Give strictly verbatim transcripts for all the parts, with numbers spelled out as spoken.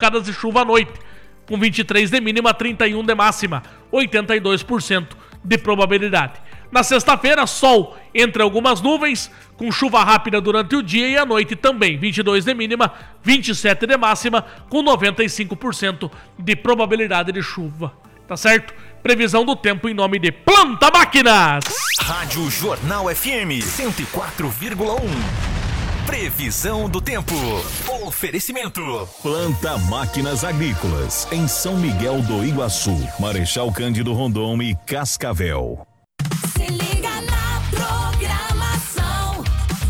pancadas de chuva à noite, com vinte e três de mínima, trinta e um de máxima, oitenta e dois por cento de probabilidade. Na sexta-feira, sol entre algumas nuvens, com chuva rápida durante o dia e à noite também, vinte e dois de mínima, vinte e sete de máxima, com noventa e cinco por cento de probabilidade de chuva. Tá certo? Previsão do tempo em nome de Planta Máquinas. Rádio Jornal F M cento e quatro vírgula um. Previsão do tempo. Oferecimento. Planta Máquinas Agrícolas, em São Miguel do Iguaçu, Marechal Cândido Rondon e Cascavel. Se liga na programação.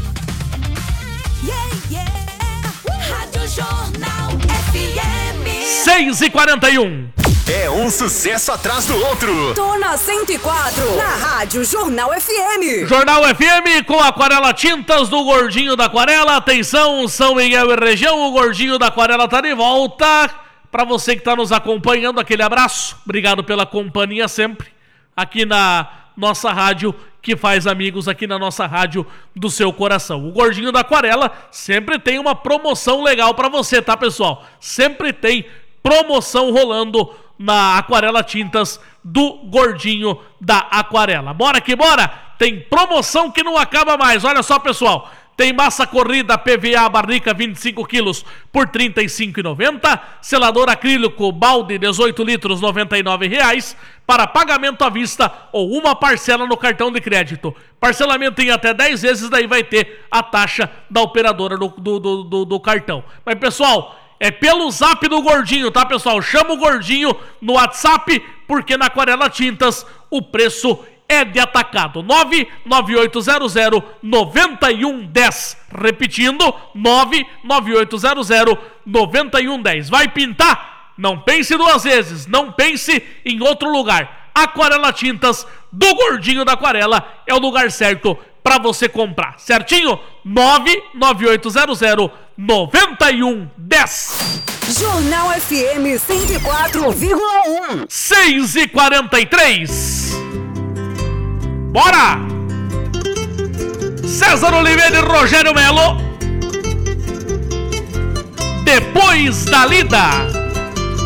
Yeah, yeah. Rádio Jornal F M. seis e quarenta e um. É um sucesso atrás do outro. Tô na cento e quatro, na Rádio Jornal F M. Jornal F M com Aquarela Tintas do Gordinho da Aquarela. Atenção, São Miguel e região, o Gordinho da Aquarela tá de volta. Para você que tá nos acompanhando, aquele abraço. Obrigado pela companhia sempre aqui na nossa rádio, que faz amigos aqui na nossa rádio do seu coração. O Gordinho da Aquarela sempre tem uma promoção legal para você, tá, pessoal? Sempre tem promoção rolando na Aquarela Tintas do Gordinho da Aquarela. Bora que bora! Tem promoção que não acaba mais. Olha só, pessoal. Tem massa corrida P V A barrica vinte e cinco quilos por trinta e cinco reais e noventa centavos. Selador acrílico balde dezoito litros, noventa e nove reais. Para pagamento à vista ou uma parcela no cartão de crédito. Parcelamento em até dez vezes, daí vai ter a taxa da operadora do, do, do, do, do cartão. Mas, pessoal, é pelo zap do Gordinho, tá, pessoal? Chama o Gordinho no WhatsApp, porque na Aquarela Tintas o preço é de atacado. nove nove oito zero zero nove um um zero. Repetindo, nove nove oito zero zero nove um um zero. Vai pintar? Não pense duas vezes. Não pense em outro lugar. Aquarela Tintas do Gordinho da Aquarela é o lugar certo para você comprar. Certinho? nove nove oito zero zero nove um um zero. Jornal F M cento e quatro vírgula um. seis e quarenta e três. Bora! César Oliveira e Rogério Melo. Depois da lida.